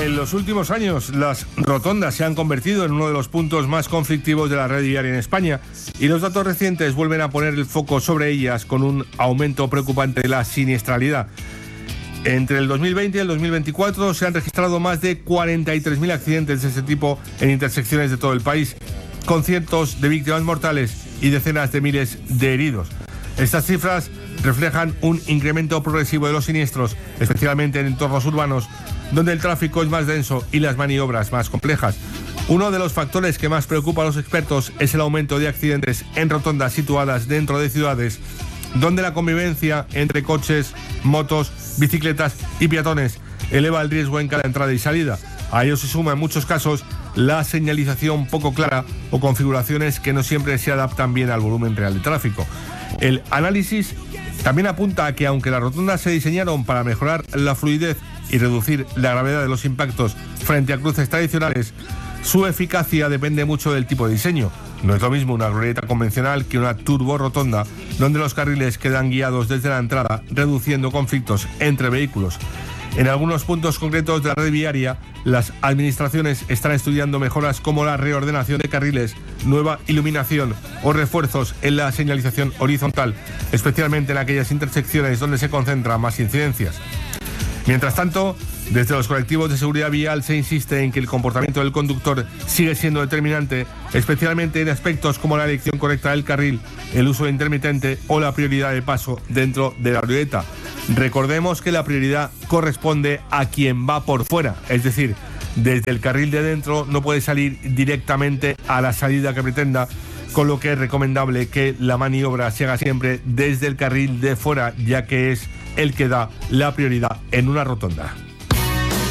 En los últimos años, las rotondas se han convertido en uno de los puntos más conflictivos de la red viaria en España y los datos recientes vuelven a poner el foco sobre ellas con un aumento preocupante de la siniestralidad. Entre el 2020 y el 2024 se han registrado más de 43.000 accidentes de este tipo en intersecciones de todo el país, con cientos de víctimas mortales y decenas de miles de heridos. Estas cifras reflejan un incremento progresivo de los siniestros, especialmente en entornos urbanos, donde el tráfico es más denso y las maniobras más complejas. Uno de los factores que más preocupa a los expertos es el aumento de accidentes en rotondas situadas dentro de ciudades, donde la convivencia entre coches, motos, bicicletas y peatones eleva el riesgo en cada entrada y salida. A ello se suma en muchos casos la señalización poco clara o configuraciones que no siempre se adaptan bien al volumen real de tráfico. El análisis también apunta a que aunque las rotondas se diseñaron para mejorar la fluidez y reducir la gravedad de los impactos frente a cruces tradicionales, su eficacia depende mucho del tipo de diseño. No es lo mismo una glorieta convencional que una turborotonda, donde los carriles quedan guiados desde la entrada, reduciendo conflictos entre vehículos. En algunos puntos concretos de la red viaria, las administraciones están estudiando mejoras como la reordenación de carriles, nueva iluminación o refuerzos en la señalización horizontal, especialmente en aquellas intersecciones donde se concentran más incidencias. Mientras tanto, desde los colectivos de seguridad vial se insiste en que el comportamiento del conductor sigue siendo determinante, especialmente en aspectos como la elección correcta del carril, el uso intermitente o la prioridad de paso dentro de la glorieta. Recordemos que la prioridad corresponde a quien va por fuera, es decir, desde el carril de dentro no puede salir directamente a la salida que pretenda, con lo que es recomendable que la maniobra se haga siempre desde el carril de fuera, ya que es el que da la prioridad en una rotonda.